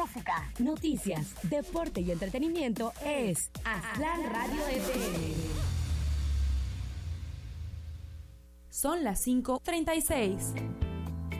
música, noticias, deporte y entretenimiento es Aztlán Radio FM. Son las 5:36.